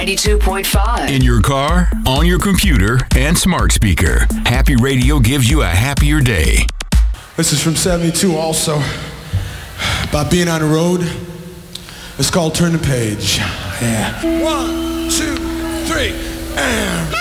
92.5. In your car, on your computer, and smart speaker. Happy Radio gives you a happier day. This is from 72 also. About being on the road. It's called Turn the Page. Yeah. 1, 2, 3.